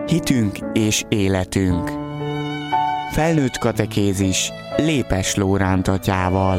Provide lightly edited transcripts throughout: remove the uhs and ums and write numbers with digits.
Hitünk és életünk. Felnőtt katekézis Lépes Lóránt atyával.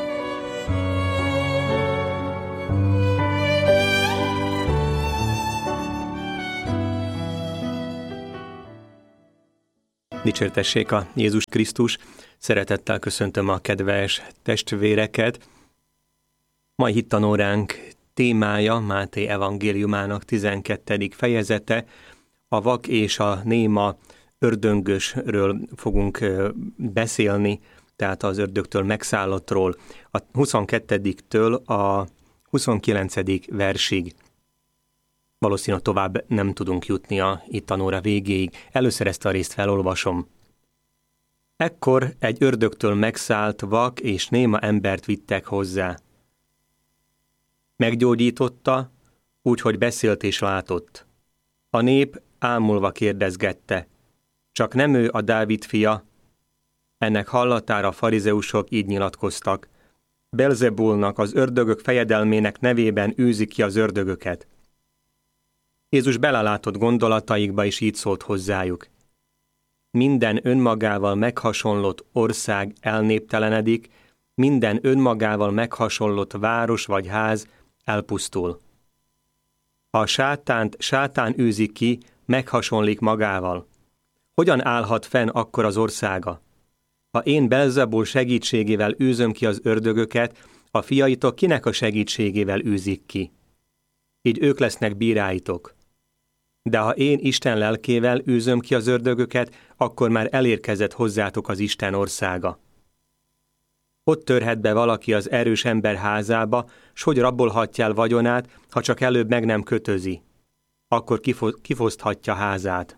Dicsértessék a Jézus Krisztus, szeretettel köszöntöm a kedves testvéreket. Mai hittanóránk témája Máté evangéliumának 12. fejezete, a vak és a néma ördöngösről fogunk beszélni, tehát az ördögtől megszállottról, a 22-től a 29. versig. Valószínűleg tovább nem tudunk jutni a hittanóra végéig. Először ezt a részt felolvasom. Ekkor egy ördögtől megszállt vak és néma embert vittek hozzá. Meggyógyította, úgyhogy beszélt és látott. A nép ámulva kérdezgette, csak nem ő a Dávid fia? Ennek hallatára a farizeusok így nyilatkoztak. Belzebulnak, az ördögök fejedelmének nevében űzi ki az ördögöket. Jézus belelátott gondolataikba, és így szólt hozzájuk. Minden önmagával meghasonlott ország elnéptelenedik, minden önmagával meghasonlott város vagy ház elpusztul. Ha a sátán űzi ki, meghasonlik magával. Hogyan állhat fenn akkor az országa? Ha én Belzebul segítségével űzöm ki az ördögöket, a fiaitok kinek a segítségével űzik ki? Így ők lesznek bíráitok. De ha én Isten lelkével űzöm ki az ördögöket, akkor már elérkezett hozzátok az Isten országa. Ott törhet be valaki az erős ember házába, s hogy rabolhatja el vagyonát, ha csak előbb meg nem kötözi. Akkor kifoszthatja házát.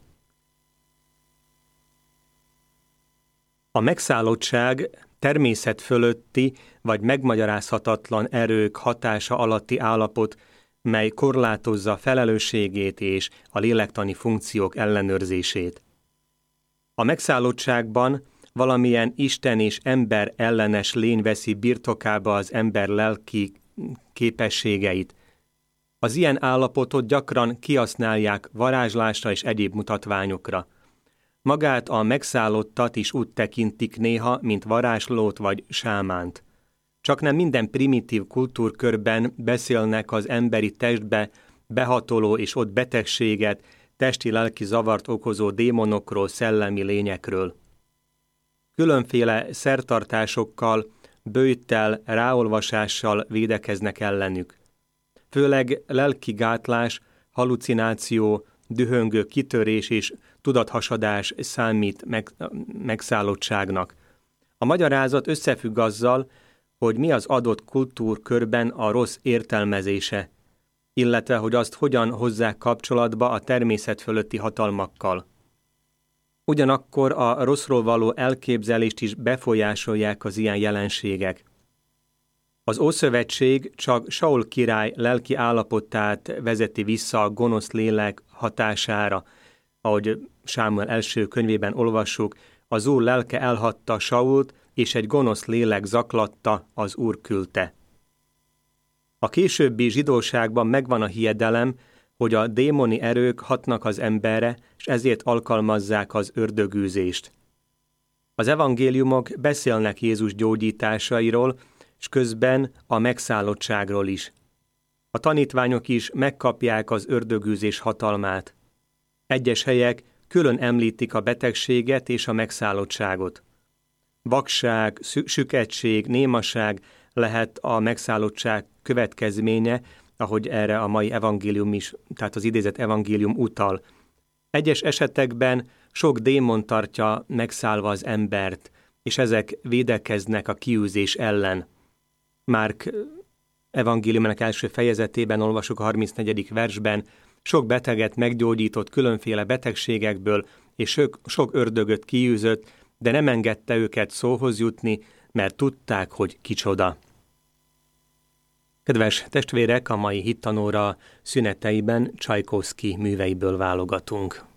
A megszállottság természet fölötti vagy megmagyarázhatatlan erők hatása alatti állapot, mely korlátozza felelősségét és a lélektani funkciók ellenőrzését. A megszállottságban valamilyen Isten és ember ellenes lény veszi birtokába az ember lelki képességeit. Az ilyen állapotot gyakran kihasználják varázslásra és egyéb mutatványokra. Magát a megszállottat is úgy tekintik néha, mint varázslót vagy sámánt. Csaknem minden primitív kultúrkörben beszélnek az emberi testbe behatoló és ott betegséget, testi-lelki zavart okozó démonokról, szellemi lényekről. Különféle szertartásokkal, böjttel, ráolvasással védekeznek ellenük. Főleg lelki gátlás, halucináció, dühöngő kitörés és tudathasadás számít megszállottságnak. A magyarázat összefügg azzal, hogy mi az adott kultúrkörben a rossz értelmezése, illetve hogy azt hogyan hozzák kapcsolatba a természet fölötti hatalmakkal. Ugyanakkor a rosszról való elképzelést is befolyásolják az ilyen jelenségek. Az Ószövetség csak Saul király lelki állapotát vezeti vissza a gonosz lélek hatására, ahogy Sámuel első könyvében olvassuk, az Úr lelke elhatta Sault, és egy gonosz lélek zaklatta, az Úr küldte. A későbbi zsidóságban megvan a hiedelem, hogy a démoni erők hatnak az emberre, és ezért alkalmazzák az ördögűzést. Az evangéliumok beszélnek Jézus gyógyításairól, és közben a megszállottságról is. A tanítványok is megkapják az ördögűzés hatalmát. Egyes helyek külön említik a betegséget és a megszállottságot. Vakság, süketség, némaság lehet a megszállottság következménye, ahogy erre a mai evangélium is, tehát az idézett evangélium utal. Egyes esetekben sok démon tartja megszállva az embert, és ezek védekeznek a kiűzés ellen. Márk evangéliumának első fejezetében olvasjuk a 34. versben, sok beteget meggyógyított különféle betegségekből, és sok ördögöt kiűzött, de nem engedte őket szóhoz jutni, mert tudták, hogy kicsoda. Kedves testvérek, a mai hittanóra szüneteiben Csajkovszky műveiből válogatunk.